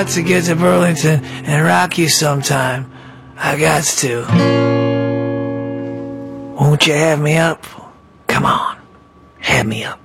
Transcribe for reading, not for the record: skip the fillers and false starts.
to get to Burlington and rock you sometime. I got to. Won't you have me up? Come on, have me up.